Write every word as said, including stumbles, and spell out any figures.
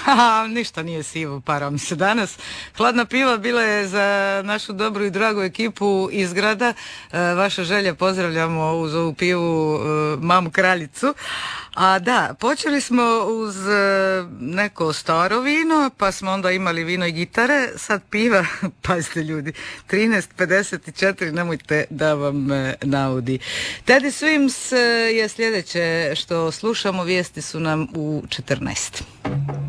Ha, ništa nije sivo, param se danas. Hladna piva bila je za našu dobru i dragu ekipu iz grada. E, vaša želja, pozdravljamo uz ovu pivu e, mamu kraljicu. A da, počeli smo uz e, neko staro vino, pa smo onda imali vino i gitare, sad piva, pazite ljudi, trinaest pedeset četiri, nemojte da vam e, naudi. Teddy Swims e, je sljedeće što slušamo, vijesti su nam u četrnaest.